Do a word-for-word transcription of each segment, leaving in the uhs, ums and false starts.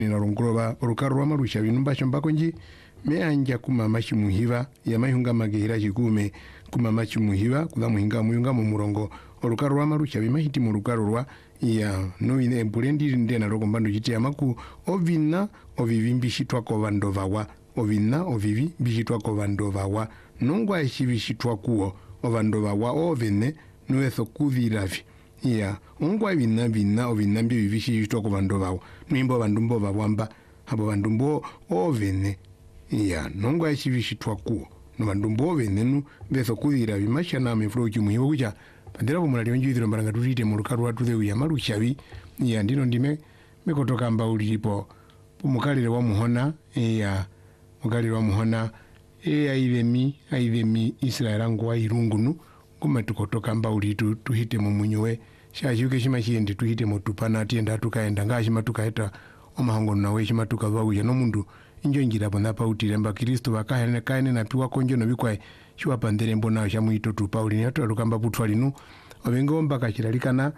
ninalongoloba olukaro lwa malusha binumba shombako nji meanja kumama chimuhiva ya mayunga magehera chikume kumama chimuhiva kula muhinga muyunga mu murongo olukaro lwa malusha bimahiti mu lukaro lwa ya no ine bulendi ndena lokombando chiti amaku ovina ovivimbishitwa ko vandovawa ovina ovivi bishitwa ko vandovawa nongwa eshibishitwa kuo ovandovawa ovene nuetho kuviravi ya ongwa bina bina ovina mbyo bibishitwa ko vandovawa nimbo vandumbo vawamba abo vandumbo ovene ya nongwa eshibishitwa kuo no vandumbo ovene nu betho kuviravi mashana mefro chimuhiwo kucha pandera pomula lyonjithiro mbaranga tutite mu lukaro lwa tuthe uya malushavi ya ndino ndime mekotoka mba ulipo umukalire wa muhona ya mukalire wa muhona e aivemi aivemi Israela ngo irungunu kuma tukotoka mba ulitu tuhite mu munyowe shashuke shima chiende tuhite mu tupana tienda tukaenda ngashima tukaeta omahango nawe shima tukava uya no mundu injo njira bona pautire mba Kristo bakahene kaene na piwa konjo no bikwae shwa pandere mbona shamuito tu Pauli yato alukamba butwa linu obengo mbaka kiralikana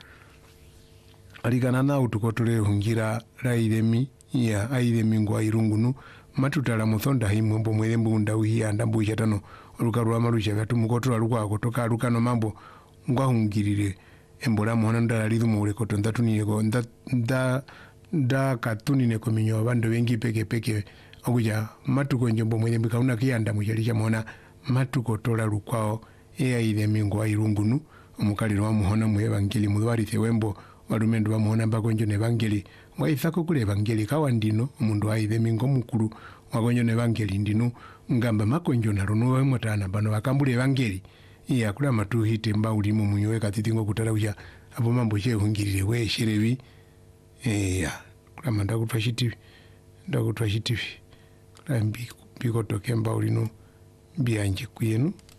alikana na utukotole hungira raidemi ya aidemi ngwa irungunu matutala muthonda himwe mbo mwembo unda uhi anda mbuja tano olukaro lwa malusha gatu mukotola lukwa kotoka lukano mambo ngwa hungirire embola mwana ndala lidu mule kotonda tuniko nda nda nda katuni ne kominyo abando bengi peke peke okuja matuko njombo mwembo kauna kiyanda mujalisha mwana matukotola lukwao e aidemi ngwa irungunu omukaliro wa muhona mu evangeli mudwarithe wembo walumendo wa muhona bakonjo ne evangeli mwaithako kule evangeli kawa ndino omundu aithe mingo mukulu wakonjo ne evangeli ndino ngamba makonjo na rono wa motana bano bakambule evangeli iya kula matuhite mba ulimo munyowe katitingo kutalauja abo mambo che hungirire we sherevi eh kula manda kutwa shitivi ndakutwa shitivi kula mbi biko tokemba ulino bianje kuyenu